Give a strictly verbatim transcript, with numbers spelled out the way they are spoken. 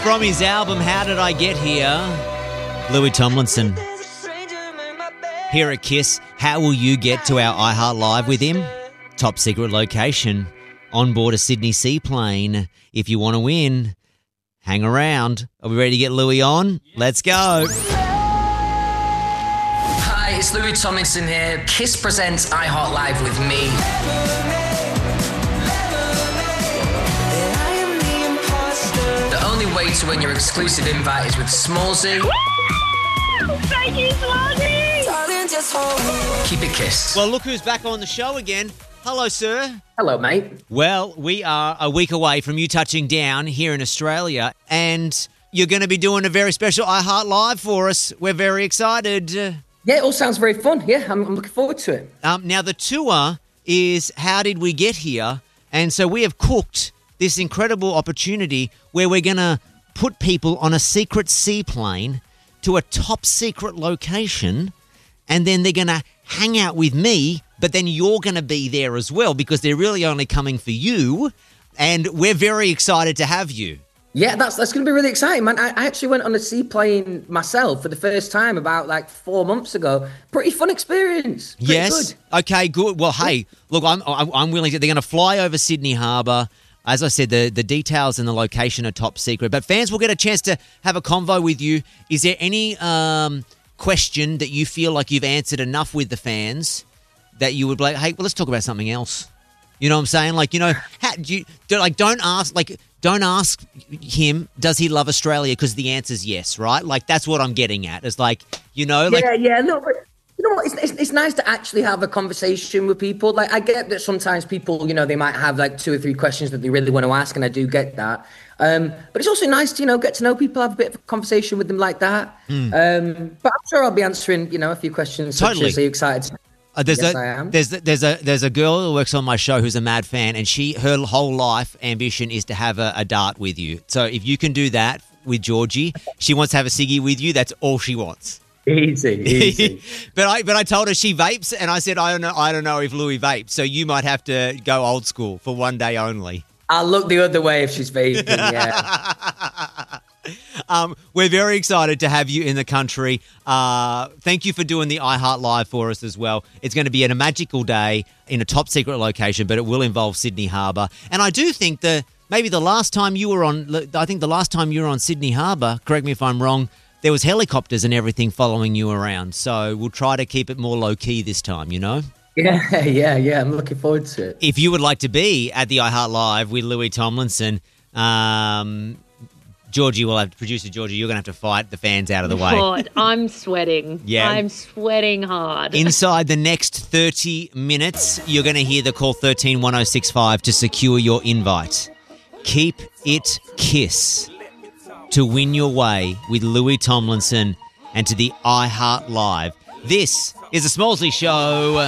From his album, How Did I Get Here? Louis Tomlinson. Here at KISS, how will you get to our iHeart Live with him? Top secret location, on board a Sydney seaplane. If you want to win, hang around. Are we ready to get Louis on? Let's go. Hi, it's Louis Tomlinson here. KISS presents iHeart Live with me. The only way to win your exclusive invite is with Smallzy. Thank you, Smallzy! Keep it KISS. Well, look who's back on the show again. Hello, sir. Hello, mate. Well, we are a week away from you touching down here in Australia, and you're going to be doing a very special iHeart Live for us. We're very excited. Yeah, it all sounds very fun. Yeah, I'm, I'm looking forward to it. Um, now, the tour is How Did We Get Here? And so we have cooked this incredible opportunity where we're going to put people on a secret seaplane to a top secret location, and then they're going to hang out with me, but then you're going to be there as well because they're really only coming for you, and we're very excited to have you. Yeah, that's that's going to be really exciting, man. I, I actually went on a seaplane myself for the first time about like four months ago. Pretty fun experience. Pretty yes. Good. Okay, good. Well, hey, look, I'm I'm, I'm willing to. They're going to fly over Sydney Harbour. As I said, the, the details and the location are top secret, but fans will get a chance to have a convo with you. Is there any um, question that you feel like you've answered enough with the fans that you would be like, hey, well, let's talk about something else? You know what I'm saying? Like, you know, how, do you, do, like, don't ask, like, don't ask him, does he love Australia? Because the answer's yes, right? Like, that's what I'm getting at. It's like, you know, like. Yeah, yeah, no, but you know what? It's, it's, it's nice to actually have a conversation with people. Like, I get that sometimes people, you know, they might have like two or three questions that they really want to ask, and I do get that. Um, but it's also nice to, you know, get to know people, have a bit of a conversation with them like that. Mm. Um, but I'm sure I'll be answering, you know, a few questions. Totally. Such as, are you excited? Uh, there's yes, a I am. there's there's a there's a girl who works on my show who's a mad fan, and she her whole life ambition is to have a, a dart with you. So if you can do that with Georgie, she wants to have a ciggy with you. That's all she wants. Easy, easy. but I but I told her she vapes, and I said I don't know I don't know if Louis vapes, so you might have to go old school for one day only. I'll look the other way if she's vaping. Yeah. Um, we're very excited to have you in the country. Uh, thank you for doing the iHeart Live for us as well. It's going to be a magical day in a top secret location, but it will involve Sydney Harbour. And I do think that maybe the last time you were on, I think the last time you were on Sydney Harbour, correct me if I'm wrong, there was helicopters and everything following you around. So we'll try to keep it more low key this time, you know? Yeah, yeah, yeah. I'm looking forward to it. If you would like to be at the iHeart Live with Louis Tomlinson, um... Georgie will have producer Georgie. You're going to have to fight the fans out of the way. God, I'm sweating. Yeah, I'm sweating hard. Inside the next thirty minutes, you're going to hear the call thirteen one oh six five to secure your invite. Keep it KISS to win your way with Louis Tomlinson and to the iHeart Live. This is a Smallzy Show.